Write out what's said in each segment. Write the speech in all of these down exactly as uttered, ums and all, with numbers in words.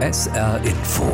S R Info.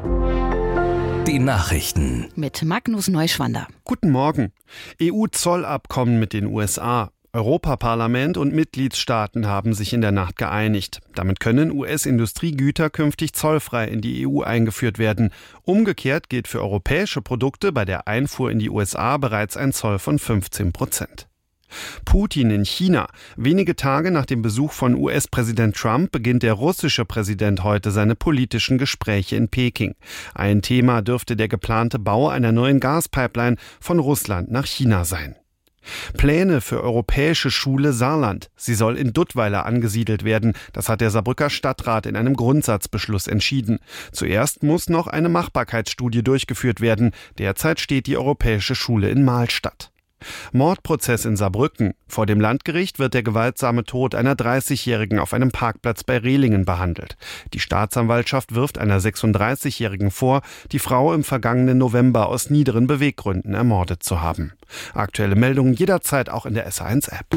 Die Nachrichten. Mit Magnus Neuschwander. Guten Morgen. E U-Zollabkommen mit den U S A. Europaparlament und Mitgliedstaaten haben sich in der Nacht geeinigt. Damit können U S-Industriegüter künftig zollfrei in die E U eingeführt werden. Umgekehrt gilt für europäische Produkte bei der Einfuhr in die U S A bereits ein Zoll von fünfzehn Prozent. Putin in China. Wenige Tage nach dem Besuch von U S-Präsident Trump beginnt der russische Präsident heute seine politischen Gespräche in Peking. Ein Thema dürfte der geplante Bau einer neuen Gaspipeline von Russland nach China sein. Pläne für europäische Schule Saarland. Sie soll in Duttweiler angesiedelt werden. Das hat der Saarbrücker Stadtrat in einem Grundsatzbeschluss entschieden. Zuerst muss noch eine Machbarkeitsstudie durchgeführt werden. Derzeit steht die europäische Schule in Mahlstadt. Mordprozess in Saarbrücken. Vor dem Landgericht wird der gewaltsame Tod einer dreißigjährigen auf einem Parkplatz bei Rehlingen behandelt. Die Staatsanwaltschaft wirft einer sechsunddreißigjährigen vor, die Frau im vergangenen November aus niederen Beweggründen ermordet zu haben. Aktuelle Meldungen jederzeit auch in der S R eins App.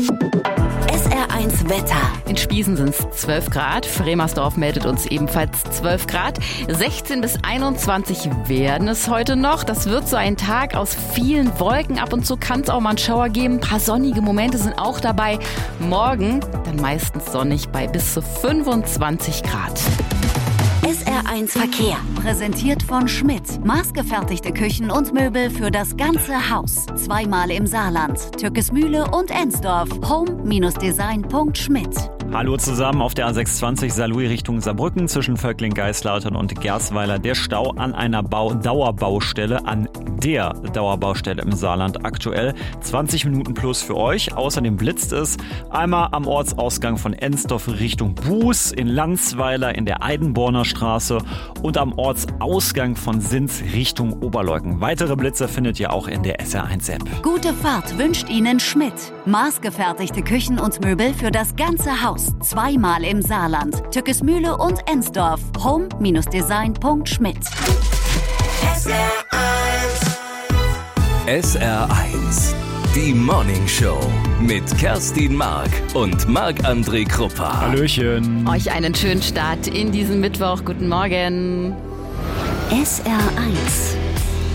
S R eins Wetter. In Spiesen sind es zwölf Grad. Fremersdorf meldet uns ebenfalls zwölf Grad. sechzehn bis einundzwanzig werden es heute noch. Das wird so ein Tag aus vielen Wolken. Ab und zu kann es auch mal einen Schauer geben. Ein paar sonnige Momente sind auch dabei. Morgen dann meistens sonnig bei bis zu fünfundzwanzig Grad. S R eins Verkehr. Präsentiert von Schmidt. Maßgefertigte Küchen und Möbel für das ganze Haus. Zweimal im Saarland. Türkesmühle und Ensdorf. home Design Punkt schmidt. Hallo zusammen auf der A sechsundzwanzig Saarlouis Richtung Saarbrücken zwischen Völkling-Geislautern und Gersweiler. Der Stau an einer Bau- Dauerbaustelle, an der Dauerbaustelle im Saarland aktuell. zwanzig Minuten plus für euch. Außerdem blitzt es einmal am Ortsausgang von Ensdorf Richtung Buß, in Landsweiler in der Eidenborner Straße und am Ortsausgang von Sins Richtung Oberleuken. Weitere Blitze findet ihr auch in der S R eins App. Gute Fahrt wünscht Ihnen Schmidt. Maßgefertigte Küchen und Möbel für das ganze Haus. Zweimal im Saarland. Türkesmühle und Ensdorf. home Design Punkt schmidt. S R eins. S R eins. Die Morning Show mit Kerstin Mark und Marc-André Kruppa. Hallöchen. Euch einen schönen Start in diesen Mittwoch. Guten Morgen. S R eins